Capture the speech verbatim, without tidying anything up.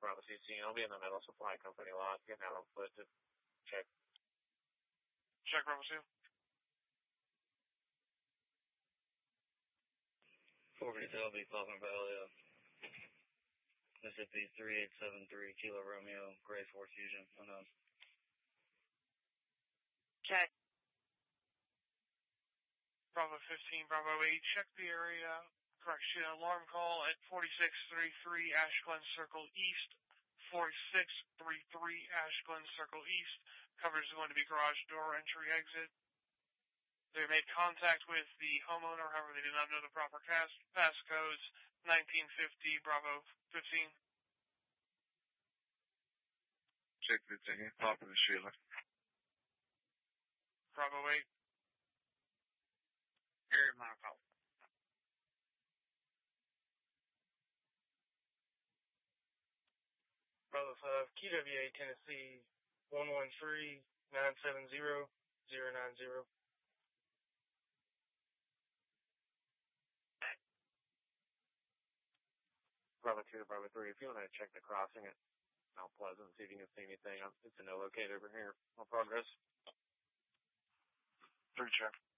Bravo sixteen. I'll be in the metal supply company lot. Getting out on foot to check. Check Bravo two. four fifty-two, I'll be Falcon Valley, uh, Mississippi three eight seven three, Kilo Romeo, Gray four Fusion, unknown. Check. Bravo fifteen, Bravo eight, check the area. Correction, alarm call at forty-six thirty-three Ash Glen Circle East. forty-six thirty-three Ash Glen Circle East. Coverage is going to be garage door entry exit. They made contact with the homeowner, however they did not know the proper pass, pass codes. nineteen fifty, Bravo fifteen. Check fifteen, popping the Sheila. Bravo eight. Area Marco. Bravo five, Q W A Tennessee, one one three nine seven zero zero nine zero. Bravo two to Bravo three, if you want to check the crossing at Mount Pleasant, see if you can see anything. It's a no locate over here. On progress. Three check.